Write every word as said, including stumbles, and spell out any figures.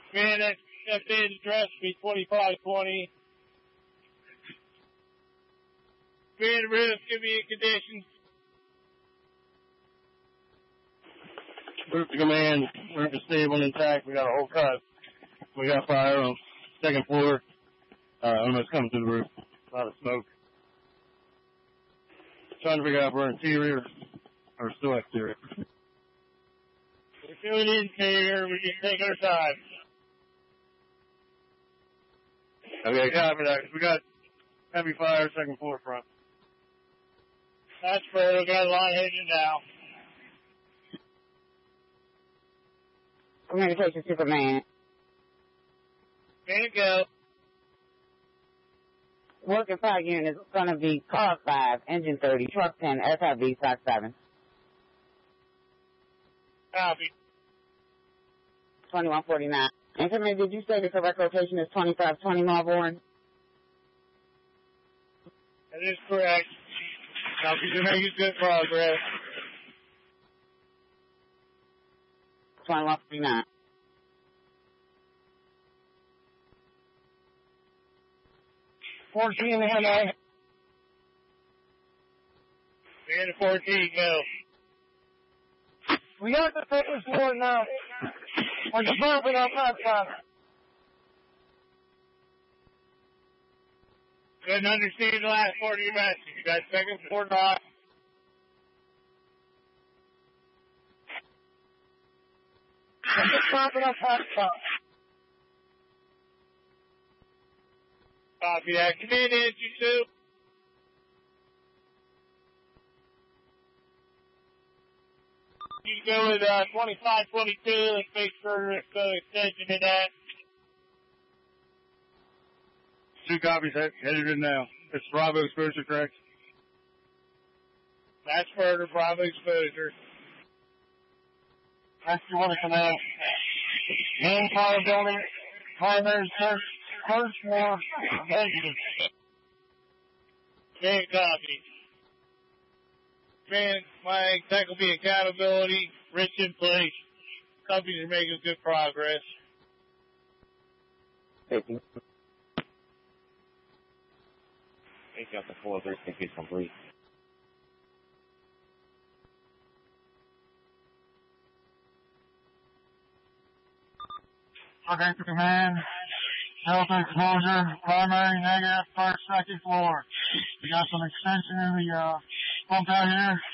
Man, that, that bid address be twenty-five twenty. Man, roof, give me a condition. Roof to command, roof is stable and intact. We got a whole cut. We got fire on second floor. Uh, almost coming through the roof. A lot of smoke. Trying to figure out if we're interior or still exterior. We're doing interior. We just take our time. Okay, copy that. We got heavy fire second floor front. That's fair. We got a line heading now. Communication to command. There you go. Working fire unit is going to be car five, engine thirty, truck ten, S I V, stock seven. Copy. twenty-one forty-nine. Increment, did you say the correct location is twenty-five twenty Marlboro? That is correct. Copy. You're making good progress. twenty-one forty-nine. fourteen, hello. Man, fourteen, go. We got the fitness floor now. We're just moving on that side. Couldn't understand the last part of your message. You got second floor knock. We're just moving on that side. Copy that. Command engine two. You can go with uh, twenty-five twenty-two. Let's make sure there's no extension in that. Two copies head, headed in now. It's Bravo exposure, correct? That's further Bravo exposure. That's the one command. Main fire building, primary search, first floor, negative. Can't copy. Man, my that will be accountability, rich in place. Companies are making good progress. Thank you. Take out the four, think it's complete. Okay, to command. Delta exposure, primary, negative, first, second floor. We got some extension in the uh, pump out here.